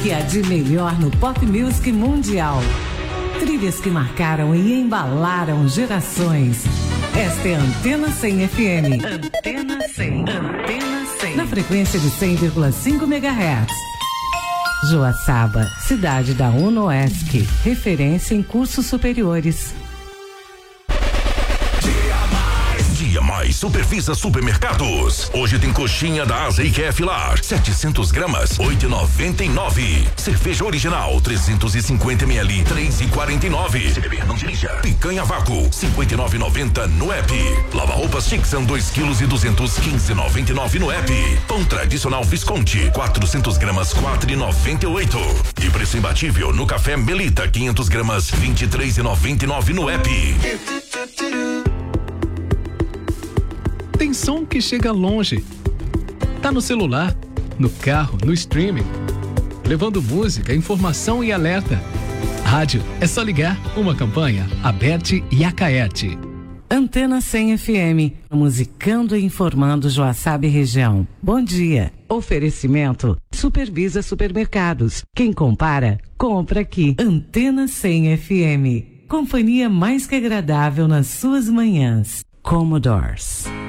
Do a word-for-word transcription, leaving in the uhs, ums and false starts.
que há de melhor no pop music mundial. Trilhas que marcaram e embalaram gerações. Esta é a Antena cem F M. Antena cem. Antena cem. Na frequência de cem vírgula cinco megahertz. Joaçaba, cidade da UNOESC, referência em cursos superiores. Dia Mais Supervisa Supermercados. Hoje tem coxinha da Asa e Q F Lar, setecentos gramas, oito e noventa e nove. Cerveja original, trezentos e cinquenta mililitros, três e quarenta e nove. Se beber, não dirija. Picanha vácuo, cinquenta e nove e noventa no app. Lava roupas Tixan, dois quilos e duzentos, quinze e noventa e nove no app. Pão tradicional Visconti, quatrocentos gramas, quatro e noventa e oito. E preço imbatível no café Melita, quinhentos gramas, vinte e três e noventa e nove no app. Tem som que chega longe. Tá no celular, no carro, no streaming. Levando música, informação e alerta. Rádio, é só ligar. Uma campanha, Aberte e Acaerte. Antena cem F M, musicando e informando Joaçaba e região. Bom dia. Oferecimento, Supervisa Supermercados. Quem compara, compra aqui. Antena cem F M. Companhia mais que agradável nas suas manhãs. Commodores.